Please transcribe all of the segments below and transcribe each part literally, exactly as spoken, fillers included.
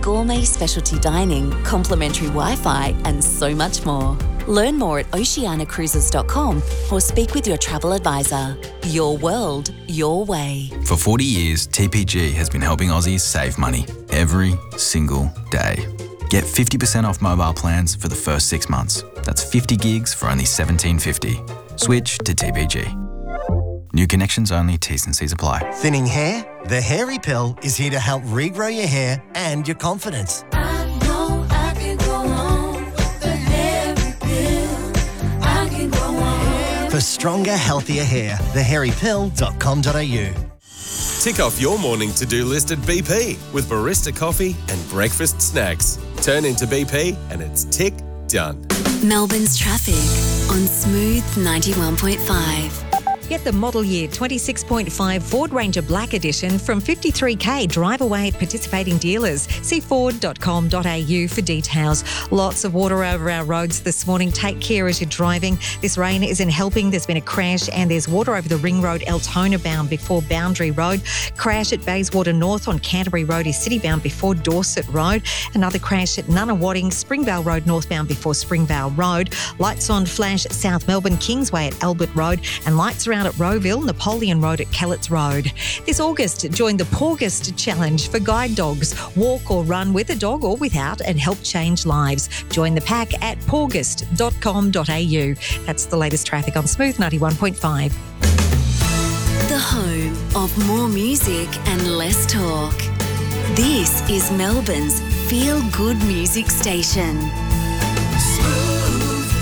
gourmet specialty dining, complimentary Wi-Fi, and so much more. Learn more at oceania cruises dot com or speak with your travel advisor. Your world, your way. For forty years, T P G has been helping Aussies save money every single day. Get fifty percent off mobile plans for the first six months. That's fifty gigs for only seventeen fifty. Switch to T P G. New connections only, T's and C's apply. Thinning hair? The Hairy Pill is here to help regrow your hair and your confidence. I know I can go on with the Hairy Pill. I can go on. For stronger, healthier hair, the hairy pill dot com dot a u. Tick off your morning to-do list at B P with barista coffee and breakfast snacks. Turn into B P and it's tick done. Melbourne's traffic on Smooth ninety-one point five. Get the model year twenty-six point five Ford Ranger Black Edition from fifty-three K. Drive away at participating dealers. See ford dot com dot a u for details. Lots of water over our roads this morning. Take care as you're driving. This rain isn't helping. There's been a crash and there's water over the Ring Road Altona bound before Boundary Road. Crash at Bayswater North on Canterbury Road is city bound before Dorset Road. Another crash at Nunawading, Springvale Road northbound before Springvale Road. Lights on flash South Melbourne Kingsway at Albert Road and lights around at Rowville, Napoleon Road at Kellett's Road. This August, join the Paugust Challenge for guide dogs. Walk or run with a dog or without and help change lives. Join the pack at paugust dot com dot a u. That's the latest traffic on Smooth ninety-one point five. The home of more music and less talk. This is Melbourne's feel-good music station. Smooth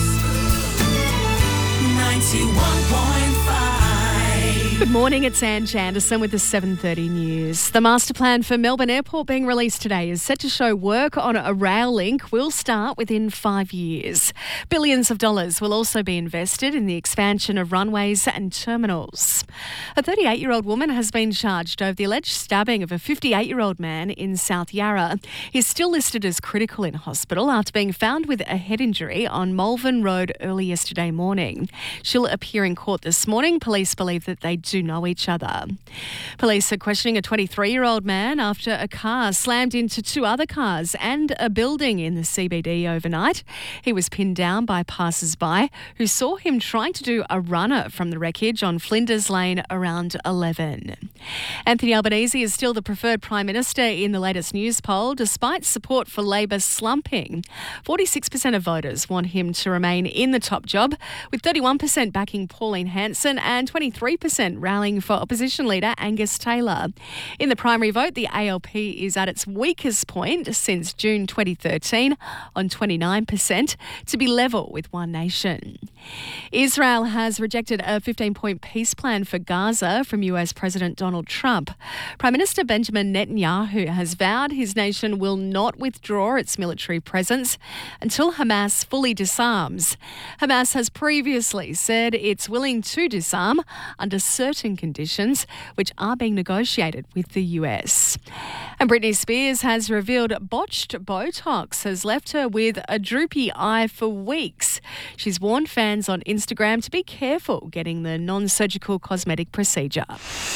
ninety-one point five. Good morning, it's Anne Chanderson with the seven thirty news. The master plan for Melbourne Airport being released today is set to show work on a rail link will start within five years. Billions of dollars will also be invested in the expansion of runways and terminals. A thirty-eight-year-old woman has been charged over the alleged stabbing of a fifty-eight-year-old man in South Yarra. He's still listed as critical in hospital after being found with a head injury on Malvern Road early yesterday morning. She'll appear in court this morning. Police believe that they do know each other. Police are questioning a twenty-three-year-old man after a car slammed into two other cars and a building in the C B D overnight. He was pinned down by passers-by who saw him trying to do a runner from the wreckage on Flinders Lane around eleven. Anthony Albanese is still the preferred Prime Minister in the latest news poll, despite support for Labor slumping. forty-six percent of voters want him to remain in the top job, with thirty-one percent backing Pauline Hanson and twenty-three percent rallying for opposition leader Angus Taylor. In the primary vote, the A L P is at its weakest point since June twenty thirteen on twenty-nine percent, to be level with One Nation. Israel has rejected a fifteen-point peace plan for Gaza from U S President Donald Trump. Prime Minister Benjamin Netanyahu has vowed his nation will not withdraw its military presence until Hamas fully disarms. Hamas has previously said it's willing to disarm under certain conditions, which are being negotiated with the U S. And Britney Spears has revealed botched Botox has left her with a droopy eye for weeks. She's warned fans on Instagram to be careful getting the non-surgical cosmetic procedure.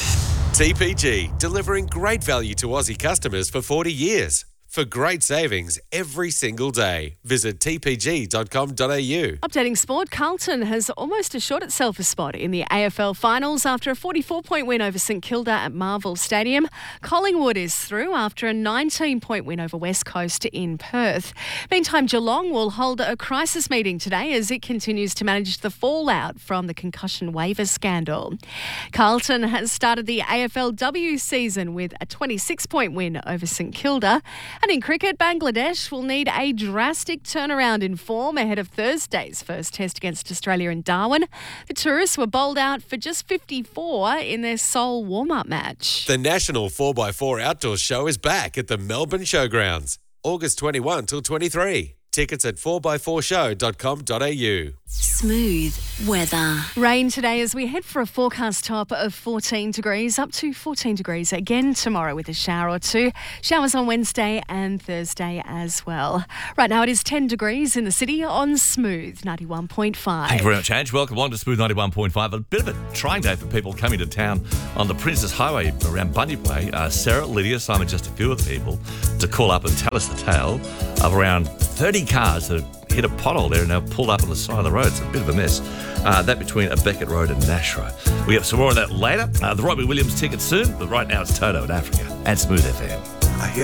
T P G, delivering great value to Aussie customers for forty years. For great savings every single day, visit t p g dot com dot a u. Updating sport, Carlton has almost assured itself a spot in the A F L finals after a forty-four point win over St Kilda at Marvel Stadium. Collingwood is through after a nineteen point win over West Coast in Perth. Meantime, Geelong will hold a crisis meeting today as it continues to manage the fallout from the concussion waiver scandal. Carlton has started the A F L W season with a twenty-six point win over St Kilda. And in cricket, Bangladesh will need a drastic turnaround in form ahead of Thursday's first test against Australia in Darwin. The tourists were bowled out for just fifty-four in their sole warm-up match. The National four by four Outdoor Show is back at the Melbourne Showgrounds, August twenty-first till twenty-third. Tickets at four by four show dot com dot a u. Smooth weather. Rain today as we head for a forecast top of fourteen degrees, up to fourteen degrees again tomorrow with a shower or two. Showers on Wednesday and Thursday as well. Right now it is ten degrees in the city on Smooth ninety-one point five. Thank you very much, Ange. Welcome along to Smooth ninety-one point five. A bit of a trying day for people coming to town on the Princess Highway around Bunyip Way. Uh, Sarah, Lydia, Simon, just a few of the people to call up and tell us the tale of around thirty cars that hit a pothole there and now pulled up on the side of the road. It's a bit of a mess. Uh, that between Beckett Road and Nash Road. We have some more of that later. Uh, the Robbie Williams ticket soon, but right now it's Toto in Africa and Smooth F M.